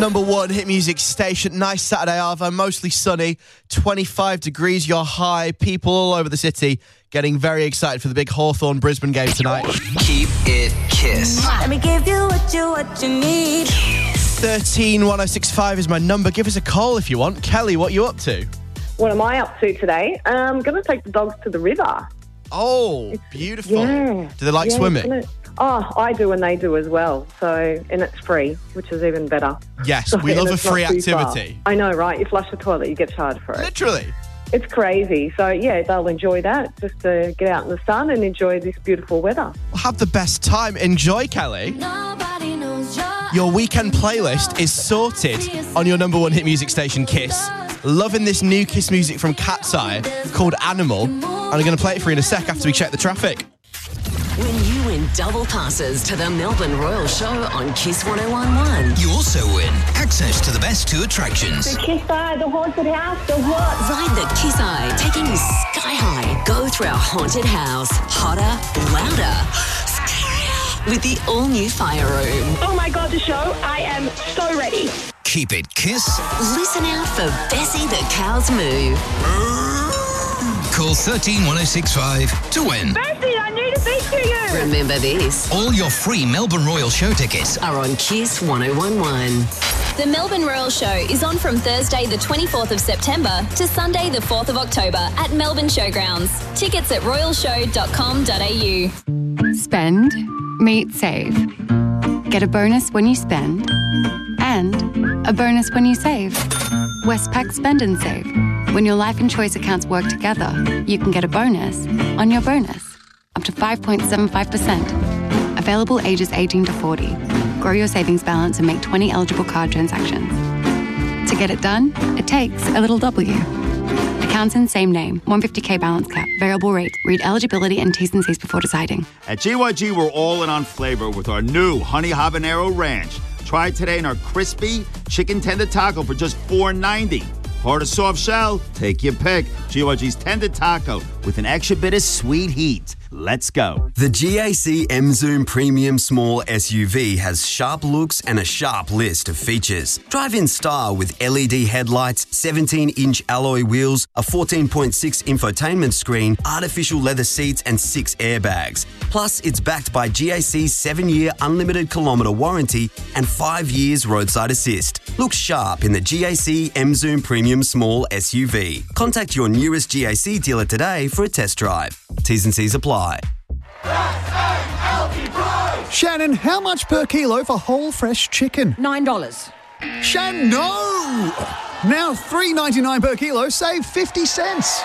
Number one hit music station. Nice Saturday, Arvo. Mostly sunny. 25 degrees your high. People all over the city getting very excited for the big Hawthorn Brisbane game tonight. Keep it Kiss. Let me give you what you need. 131065 is my number. Give us a call if you want. Kelly, what are you up to? What am I up to today? I'm going to take the dogs to the river. Oh, beautiful. Yeah. Do they like swimming? Oh, I do and they do as well. So, and it's free, which is even better. Yes, we love a free activity. I know, right? You flush the toilet, you get charged for it. Literally. It's crazy. So, yeah, they'll enjoy that, just to get out in the sun and enjoy this beautiful weather. Well, have the best time. Enjoy, Kelly. Nobody knows Your weekend playlist is sorted on your number one hit music station, Kiss. Loving this new Kiss music from Cat's Eye called Animal. And I'm going to play it for you in a sec after we check the traffic. When you win double passes to the Melbourne Royal Show on Kiss 101.1. You also win access to the best two attractions. Kiss Eye, the haunted house, the what? Ride the Kiss Eye, taking you sky high. Go through our haunted house. Hotter, louder, scarier. With the all-new fire room. Oh my God, the show. I am so ready. Keep it Kiss. Listen out for Bessie the Cow's Moo. Call 131065 to win. Bessie, I need to speak to you. Remember this. All your free Melbourne Royal Show tickets Are on Kiss 101.1. The Melbourne Royal Show is on from Thursday the 24th of September to Sunday the 4th of October at Melbourne Showgrounds. Tickets at royalshow.com.au. Spend, meet, save. Get a bonus when you spend and a bonus when you save. Westpac Spend and Save. When your life and choice accounts work together, you can get a bonus on your bonus, up to 5.75%. Available ages 18 to 40. Grow your savings balance and make 20 eligible card transactions. To get it done, it takes a little W. Accounts in same name, 150k balance cap, variable rate. Read eligibility and T's and C's before deciding. At GYG, we're all in on flavor with our new Honey Habanero Ranch. Try it today in our crispy chicken tender taco for just $4.90. Hard or soft shell, take your pick. GYG's tender taco with an extra bit of sweet heat. Let's go. The GAC M-Zoom Premium Small SUV has sharp looks and a sharp list of features. Drive in style with LED headlights, 17-inch alloy wheels, a 14.6 infotainment screen, artificial leather seats and 6 airbags. Plus, it's backed by GAC's 7-year unlimited kilometre warranty and 5 years roadside assist. Look sharp in the GAC M-Zoom Premium Small SUV. Contact your nearest GAC dealer today for a test drive. T's and C's apply. Shannon, how much per kilo for whole fresh chicken? $9. Shannon, no! Now $3.99 per kilo, save 50 cents.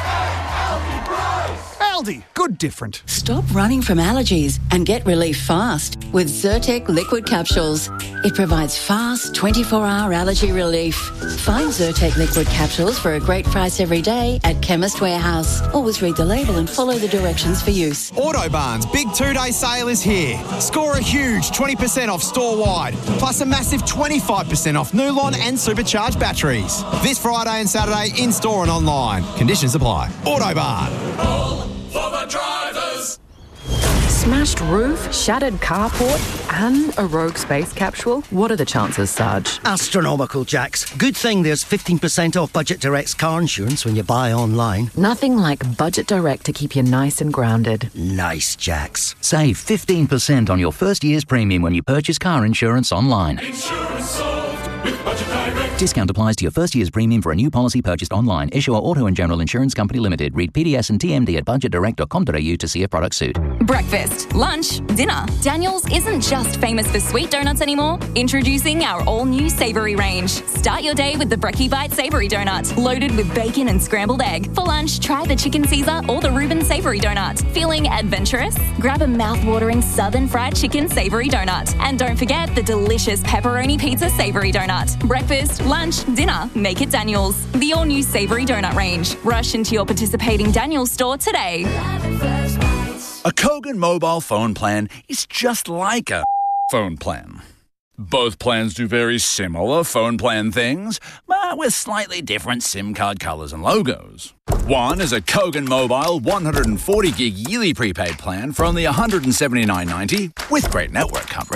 Aldi, good different. Stop running from allergies and get relief fast with Zyrtec liquid capsules. It provides fast 24-hour allergy relief. Find Zyrtec liquid capsules for a great price every day at Chemist Warehouse. Always read the label and follow the directions for use. Autobarn's big 2-day sale is here. Score a huge 20% off store-wide, plus a massive 25% off Nulon and supercharged batteries. This Friday and Saturday in-store and online. Conditions apply. Autobarn. For the drivers. Smashed roof, shattered carport, and a rogue space capsule? What are the chances, Sarge? Astronomical, Jax. Good thing there's 15% off Budget Direct's car insurance when you buy online. Nothing like Budget Direct to keep you nice and grounded. Nice, Jax. Save 15% on your first year's premium when you purchase car insurance online. Insurance solved with Budget Direct. Discount applies to your first year's premium for a new policy purchased online. Issuer Auto and General Insurance Company Limited. Read PDS and TMD at budgetdirect.com.au to see if products suit. Breakfast, lunch, dinner. Daniel's isn't just famous for sweet donuts anymore. Introducing our all-new savoury range. Start your day with the Brekkie Bite Savoury Donut, loaded with bacon and scrambled egg. For lunch, try the Chicken Caesar or the Reuben Savoury Donut. Feeling adventurous? Grab a mouth-watering Southern Fried Chicken Savoury Donut. And don't forget the delicious Pepperoni Pizza Savoury Donut. Breakfast, lunch, dinner, make it Daniel's. The all-new savoury donut range. Rush into your participating Daniel's store today. A Kogan mobile phone plan is just like a phone plan. Both plans do very similar phone plan things, but with slightly different SIM card colours and logos. One is a Kogan Mobile 140 gig yearly prepaid plan for only $179.90 with great network coverage.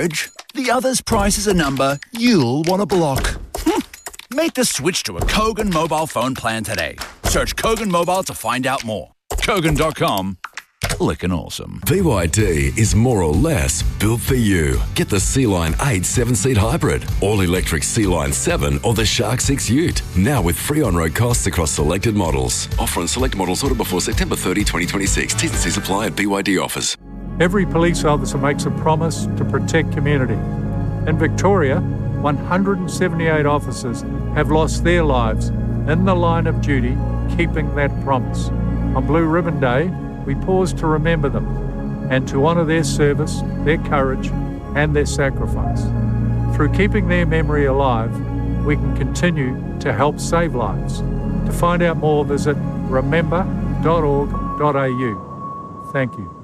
The other's price is a number you'll want to block. Make the switch to a Kogan mobile phone plan today. Search Kogan Mobile to find out more. Kogan.com. Lickin' awesome. BYD is more or less built for you. Get the Sea-Line 8 7-seat hybrid, all-electric Sea-Line 7 or the Shark 6 Ute. Now with free on-road costs across selected models. Offer on select models ordered before September 30, 2026. T's and C's apply at BYD offers. Every police officer makes a promise to protect community. In Victoria, 178 officers have lost their lives in the line of duty, keeping that promise. On Blue Ribbon Day, we pause to remember them and to honour their service, their courage and their sacrifice. Through keeping their memory alive, we can continue to help save lives. To find out more, visit remember.org.au. Thank you.